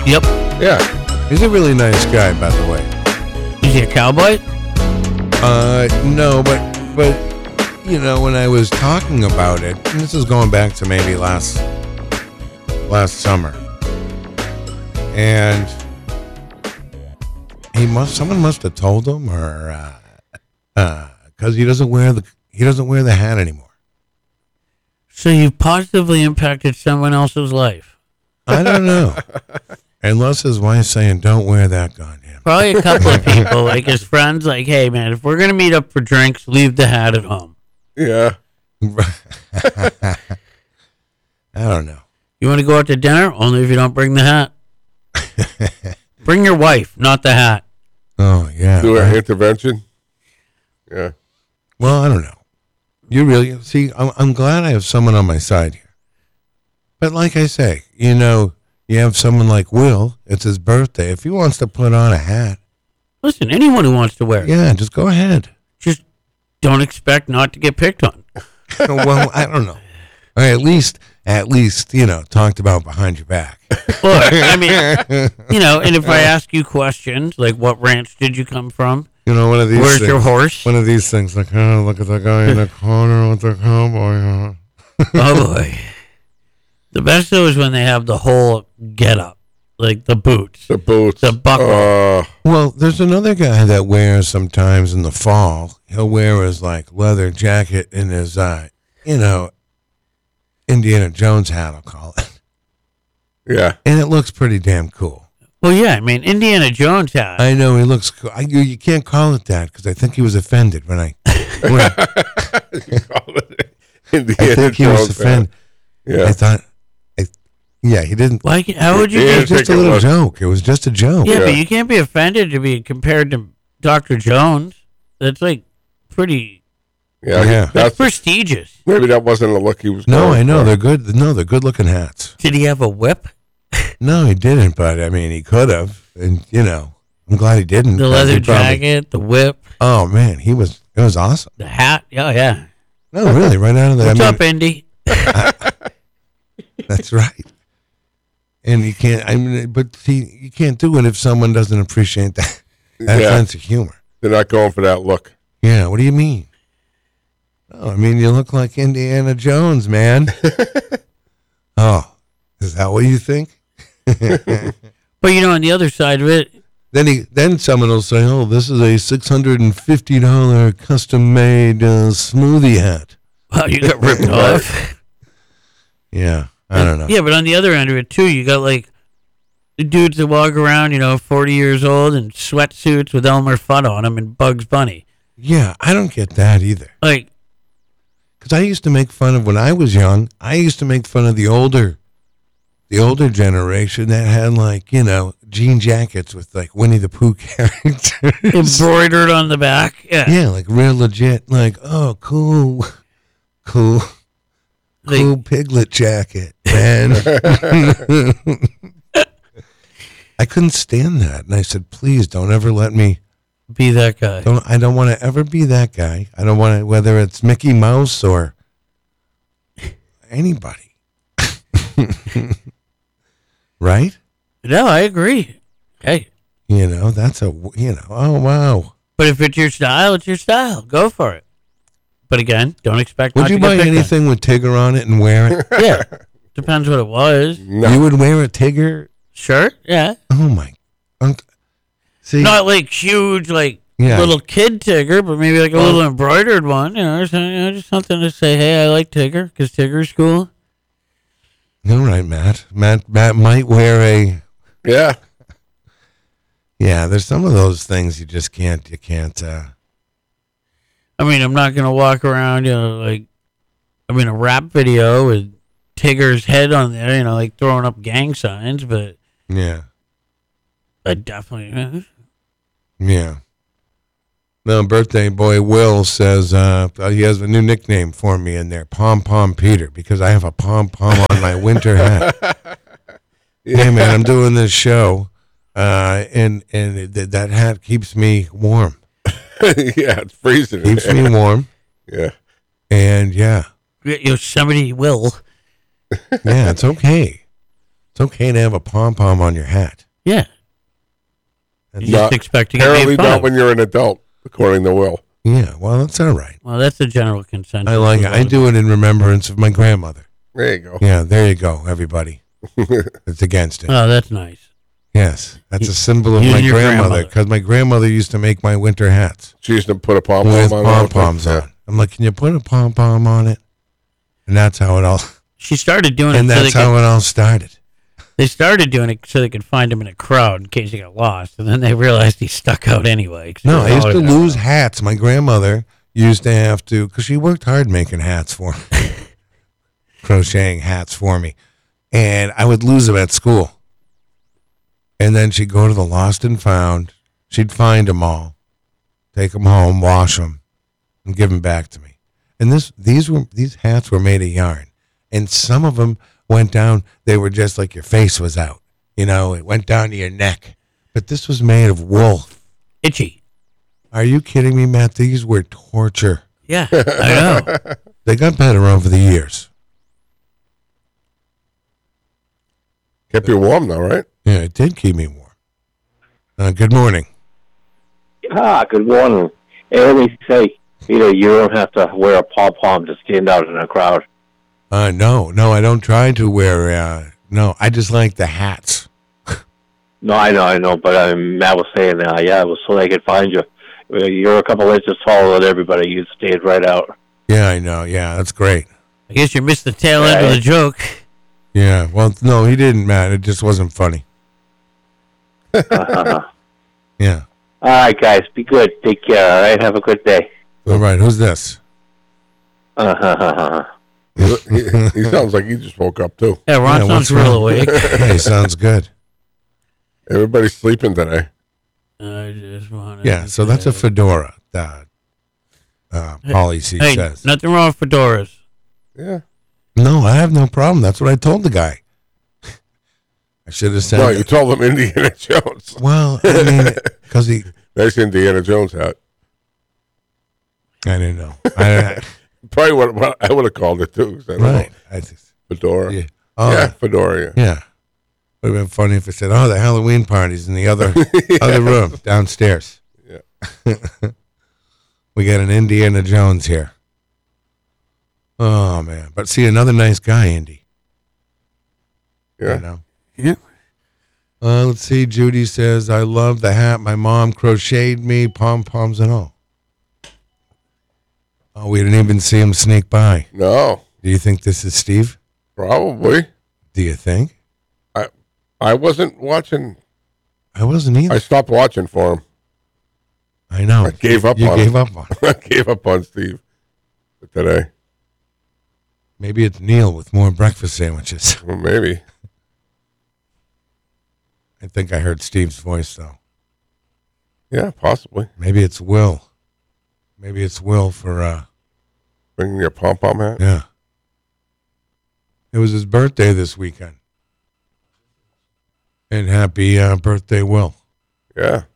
Yep. Yeah. He's a really nice guy, by the way. Is he a cowboy? No, but you know, when I was talking about it, and this is going back to maybe last summer, and someone must have told him, or because he doesn't wear the hat anymore. So you've positively impacted someone else's life. I don't know. Unless his wife's saying, "Don't wear that goddamn." Probably a couple of people, like his friends, like, "Hey, man, if we're gonna meet up for drinks, leave the hat at home." Yeah. I don't know. You want to go out to dinner? Only if you don't bring the hat. Bring your wife, not the hat. Oh yeah. Do an intervention. Yeah. Well, I don't know. You really see? I'm glad I have someone on my side here. But like I say, you know, you have someone like Will. It's his birthday. If he wants to put on a hat, Listen, anyone who wants to wear it, yeah, just go ahead. just don't expect not to get picked on. Well, I don't know. Or at least, you know, talked about behind your back. Or, I mean, you know, and if I ask you questions like, what ranch did you come from? You know, one of these. Where's things, your horse? One of these things, like, oh, look at the guy in the corner with the cowboy. Oh boy. The best though is when they have the whole get up, like the boots, The boots. the buckle. Well, there's another guy that wears sometimes in the fall. He'll wear his like leather jacket and his, you know, Indiana Jones hat, I'll call it. Yeah. And it looks pretty damn cool. Well, yeah, I mean, Indiana Jones hat. I know he looks cool. You can't call it that because I think he was offended when I. You call it Indiana I think he was Jones offended. Yeah. I thought. Yeah, he didn't. Like, how would you? Yeah. It was just a little joke. It was just a joke. Yeah, Yeah. but you can't be offended to be compared to Dr. Jones. That's like pretty Yeah. Yeah. That's prestigious. maybe that wasn't a look he was. No, going I know for. they're good. No, they're good-looking hats. Did he have a whip? No, he didn't. But I mean, he could have. And you know, I'm glad he didn't. The 'cause leather he probably- jacket, the whip, Oh man, it was awesome. the hat. Oh, yeah. No, really, right out of the. What's I mean, up, Indy? That's right. And you can't. I mean, but see, you can't do it if someone doesn't appreciate that Yeah. sense of humor. They're not going for that look. Yeah. What do you mean? Oh, I mean, you look like Indiana Jones, man. Oh, is that what you think? But, you know, on the other side of it, Then someone will say, "Oh, this is a $650 custom-made smoothie hat." wow, you got ripped off. Yeah, I don't know. Yeah, but on the other end of it, too, you got, like, the dudes that walk around, you know, 40 years old in sweatsuits with Elmer Fudd on them and Bugs Bunny. Yeah, I don't get that either. Like, Because I used to make fun of when I was young. I used to make fun of the older generation that had like, you know, jean jackets with like Winnie the Pooh characters. embroidered on the back. Yeah. Yeah, like real legit. Like, oh, cool Like, piglet jacket, man. I couldn't stand that, and I said, please don't ever let me. be that guy. I don't want to ever be that guy. I don't want to, whether it's Mickey Mouse or anybody. Right? No, I agree. Hey, You know, that's oh, wow. but if it's your style, it's your style. Go for it. But again, don't expect Would not you to get buy picked on. anything with Tigger on it and wear it? Yeah. Depends what it was. No. You would wear a Tigger? Shirt? Yeah. Oh, my. See? Not like huge, like Yeah. little kid Tigger, but maybe like a little embroidered one. You know, just something to say, hey, I like Tigger because Tigger's cool. All right, Matt. Matt might wear a. Yeah. Yeah, there's some of those things you just can't. You can't. I mean, I'm not going to walk around, you know, like, I'm in a rap video with Tigger's head on there, you know, like throwing up gang signs, but Yeah. I definitely. Yeah. No, birthday boy Will says he has a new nickname for me in there, Pom Pom Peter, because I have a pom pom on my winter hat. Hey man, I'm doing this show, and that hat keeps me warm. Yeah, it's freezing. Keeps me warm, Yeah. and yeah, Yosemite Will. it's okay. It's okay to have a pom pom on your hat. Yeah. That's- You just expect to get Apparently made fun not of. when you're an adult, according to Will. Yeah, well, that's all right. Well, that's the general consensus. I like it. I do it in remembrance of my grandmother. There you go. Yeah, there you go, everybody. It's against it. Oh, that's nice. Yes, that's a symbol of You my and your grandmother grandmother. because my grandmother used to make my winter hats She used to put a pom with pom on. pom poms on. I'm like, can you put a pom pom on it? And that's how it all. She started doing And it so that's how it all started. they started doing it so they could find him in a crowd in case he got lost, and then they realized he stuck out anyway. 'cause No, he I was used to always- lose hats. My grandmother used to have to, because she worked hard making hats for me, crocheting hats for me. And I would lose them at school. And then she'd go to the lost and found. She'd find them all, take them home, wash them, and give them back to me. And these hats were made of yarn. And some of them went down, they were just like your face was out. You know, it went down to your neck. But this was made of wool. itchy. Are you kidding me, Matt? These were torture. Yeah, I know. They got better over the years. Kept you warm though, right? Yeah, it did keep me warm. Good morning. Good morning. Hey, let me say, Peter, you don't have to wear a pom-pom to stand out in a crowd. No, I don't try to wear, no, I just like the hats. No, I know, but Matt was saying, it was so they could find you. You're a couple inches taller than everybody. You stayed right out. Yeah, I know. Yeah, that's great. I guess you missed the tail end of the joke. Yeah, well, no, he didn't, Matt. It just wasn't funny. Yeah. All right, guys, be good. Take care, all right? Have a good day. All right, who's this? He sounds like he just woke up too. Yeah, Ron Yeah, what's sounds real wrong? awake. Hey, sounds good. Everybody's sleeping today. I just wanted Yeah, to so that's a say- fedora, policy Hey, says. nothing wrong with fedoras. Yeah. No, I have no problem. That's what I told the guy. I should have said. No, you told him Indiana Jones. Well, I mean, because he, Nice Indiana Jones hat. I didn't know. Probably what I would have called it too. 'Cause I don't Right. know. Fedora. Yeah. Oh, Yeah, fedora. Yeah. yeah. Would have been funny if it said, "Oh, the Halloween party's in the other room downstairs." Yeah. We got an Indiana Jones here. Oh man! But see, another nice guy, Indy. Yeah. You know. Yeah. Let's see. Judy says, "I love the hat. My mom crocheted me, pom poms and all." Oh, we didn't even see him sneak by. No, Do you think this is Steve? probably. Do you think? I wasn't watching. I wasn't either. I stopped watching for him. I know. I gave up You on gave him. up on him. I gave up on Steve today. Maybe it's Neil with more breakfast sandwiches. Well, maybe. I think I heard Steve's voice, though. Yeah, possibly. Maybe it's Will. Maybe it's Will for, Bringing your pom pom hat. yeah. It was his birthday this weekend. And happy birthday, Will. Yeah.